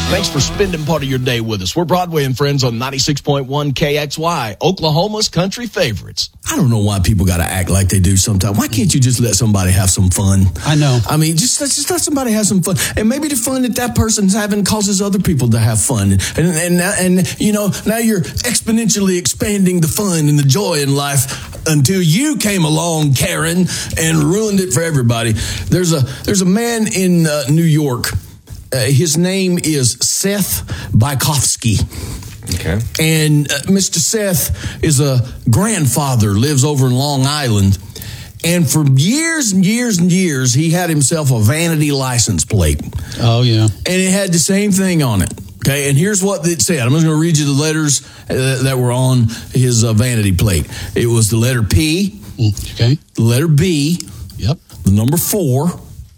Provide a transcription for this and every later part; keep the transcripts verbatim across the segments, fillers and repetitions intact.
Thanks for spending part of your day with us. We're Broadway and Friends on ninety-six point one K X Y, Oklahoma's country favorites. I don't know why people got to act like they do sometimes. Why can't you just let somebody have some fun? I know. I mean, just, just let somebody have some fun. And maybe the fun that that person's having causes other people to have fun. And, and, and, and you know, now you're exponentially expanding the fun and the joy in life until you came along, Karen, and ruined it for everybody. There's a, there's a man in uh, New York. Uh, his name is Seth Bykofsky. Okay. And uh, Mister Seth is a grandfather, lives over in Long Island. And for years and years and years, he had himself a vanity license plate. Oh, yeah. And it had the same thing on it. Okay, and here's what it said. I'm just going to read you the letters uh, that were on his uh, vanity plate. It was the letter P. Okay. The letter B. Yep. The number four.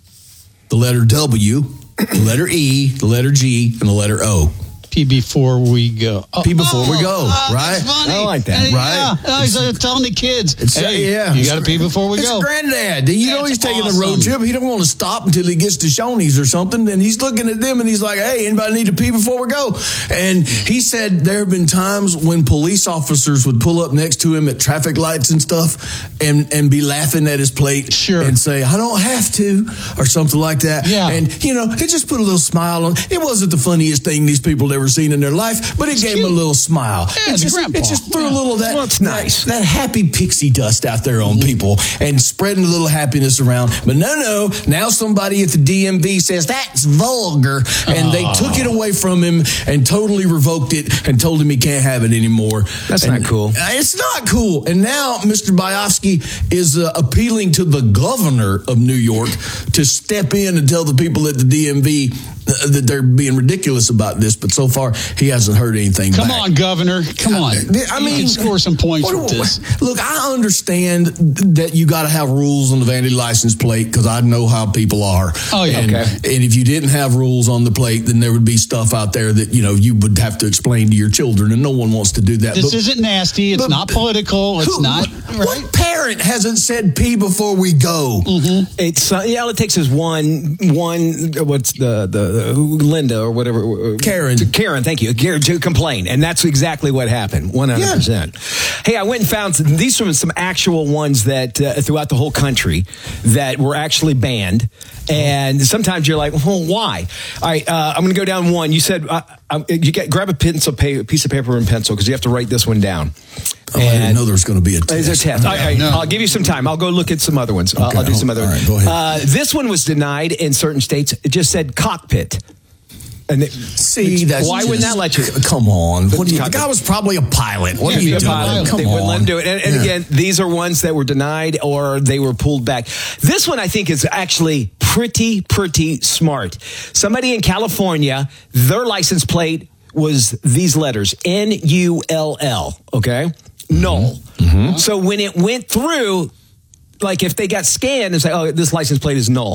The letter W. The letter E. The letter G. And the letter O. P before we go. Oh, P before oh, we go, oh, right? That's funny. I like that, Yeah, right? Yeah, he's uh, telling the kids, It's, hey, yeah. you got to pee before we it's go. Granddad. You know, That's he's taking awesome. a road trip. He don't want to stop until he gets to Shoney's or something. And he's looking at them and he's like, hey, anybody need to pee before we go? And he said there have been times when police officers would pull up next to him at traffic lights and stuff and, and be laughing at his plate. Sure. And say, I don't have to, or something like that. Yeah. And, you know, it just put a little smile on. It wasn't the funniest thing these people had ever seen in their life, but it It's gave cute. them a little smile. Yeah, it, the just, grandpa. it just threw a Yeah. little of that, Well, it's nice. that, that happy pixie dust out there on people and spreading a little happiness around. But no, no, now somebody at the D M V says that's vulgar. And they took it away from him and totally revoked it and told him he can't have it anymore. That's And not cool. It's not cool. And now Mister Bykofsky is uh, appealing to the governor of New York to step in and tell the people at the D M V uh, that they're being ridiculous about this. But so far, he hasn't heard anything Come back. on, Governor. Come on. I mean, you can score some points what- with this. Look, I understand that you got to have rules on the vanity license plate because I know how people are. Oh, yeah. And, Okay. and if you didn't have rules on the plate, then there would be stuff out there that, you know, you would have to explain to your children, and no one wants to do that. This But isn't nasty. It's but- not political. It's who- not. What, Right? what parent hasn't said pee before we go? It's uh, yeah. All it takes is one one. What's the the who, Linda or whatever? Karen. To Karen, thank you. Karen to complain, and that's exactly what happened. One hundred percent. Hey, I went and found some, these were some actual ones that uh, throughout the whole country that were actually banned. And sometimes you're like, well, why? All right, uh, I'm going to go down one. You said uh, um, you get grab a pencil, pa- piece of paper and pencil because you have to write this one down. Oh, I didn't know there was going to be a test. There's a test. All right, no. I'll give you some time. I'll go look at some other ones. I'll- Okay, I'll do some other all ones. right, go ahead. Uh, this one was denied in certain states. It just said cockpit. And it, See, that's why wouldn't that let you? Come on. What do you, the Cockpit. guy was probably a pilot. What Yeah, are you be a doing? pilot. Come they on. wouldn't let him do it. And, and Yeah. again, these are ones that were denied or they were pulled back. This one I think is actually pretty, pretty smart. Somebody in California, their license plate was these letters, N U L L, okay? Null. Mm-hmm. So when it went through, like if they got scanned and say, oh, this license plate is null.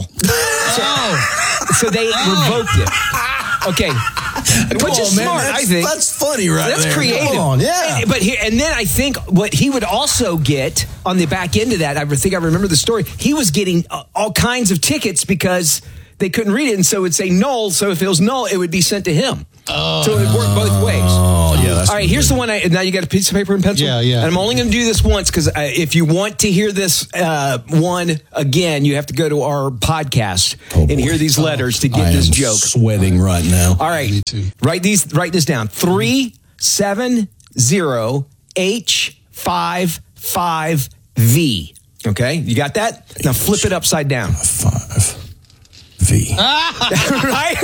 Oh. So they revoked it. Okay. Come Which is on, man. smart, That's, I think. That's funny right That's there. creative. Come on, yeah. And, but here, and then I think what he would also get on the back end of that, I think I remember the story, he was getting uh, all kinds of tickets because they couldn't read it. And so it would say null. So if it was null, it would be sent to him. Oh. So it would work both ways. Oh, yeah. That's All right, here's the one. I, now you got a piece of paper and pencil? Yeah, yeah. And I'm only going to do this once because if you want to hear this uh, one again, you have to go to our podcast Oh, and boy. hear these letters to get I this am joke. sweating right now. All right. Me too. Write these. Write this down. Three seven zero H five five V. Okay, you got that? Now flip it upside down. Five. V. Right?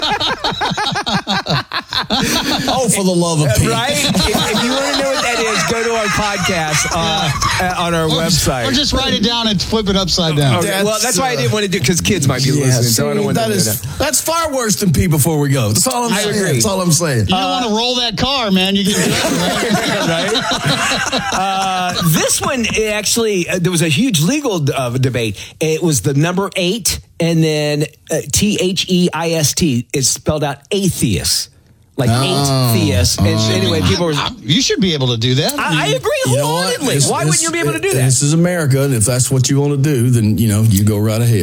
Oh, for the love of Pete. Right? If, if you want to know what that is, go to our podcast uh, on our Or just- website. Or just write it down and flip it upside down. Okay, well, that's why I didn't want to do because kids might be Yeah, listening. see, so I don't want that to do is, that. that's far worse than pee before we go. That's all I'm I saying. agree. That's all I'm saying. You don't want to roll that car, man. You get right? Uh, this one it actually uh, there was a huge legal uh, debate. It was the number eight and then uh, T H E I S T. It's spelled out atheist, like Oh. atheist. And so anyway, people were. I- you should be able to do that. I, I agree You know what? wholeheartedly. This- Why this- wouldn't you be able to do that? This is America, and if that's what you want to do, then, you know, you go right ahead.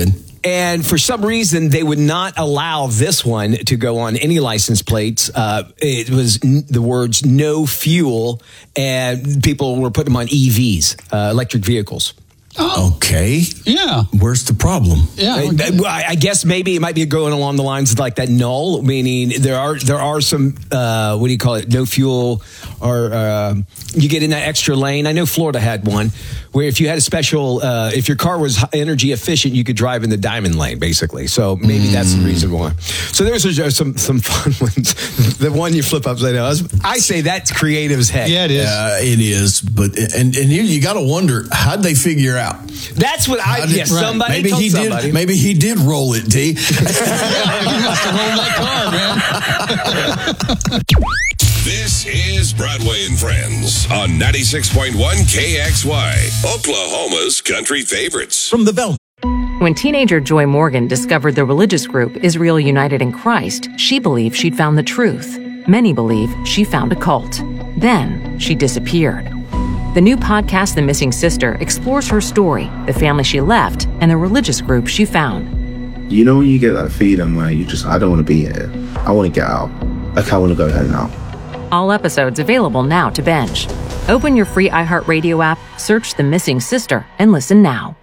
and for some reason, they would not allow this one to go on any license plates. Uh, it was n- the words "no fuel," and people were putting them on E Vs, uh, electric vehicles. Oh. Okay. Yeah. Where's the problem? Yeah. I, I guess maybe it might be going along the lines of like that null, meaning there are there are some uh, what do you call it? No fuel, or uh, you get in that extra lane. I know Florida had one where if you had a special, uh, if your car was energy efficient, you could drive in the diamond lane, basically. So maybe mm. that's the reason why. So there's some some fun ones. The one you flip upside down. I say that's creative as heck. Yeah, it is. Uh, it is. But and and here you got to wonder, how'd they figure out? That's what I. Yes, yeah, right. somebody maybe told he somebody. did. Maybe he did roll it, D. He must have rolled that car, man. This is Broadway and Friends on ninety-six point one K X Y, Oklahoma's country favorites. From the Velvet. When teenager Joy Morgan discovered the religious group Israel United in Christ, she believed she'd found the truth. Many believe she found a cult. Then she disappeared. The new podcast, The Missing Sister, explores her story, the family she left, and the religious group she found. You know when you get that feeling where you just, I don't want to be here. I want to get out. Like, I want to go home now. All episodes available now to binge. Open your free iHeartRadio app, search The Missing Sister, and listen now.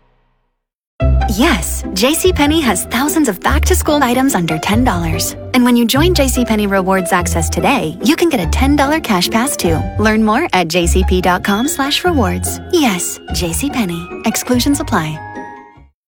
Yes, JCPenney has thousands of back-to-school items under ten dollars. And when you join JCPenney Rewards Access today, you can get a ten dollars cash pass too. Learn more at jcp.com slash rewards. Yes, JCPenney. Exclusions apply.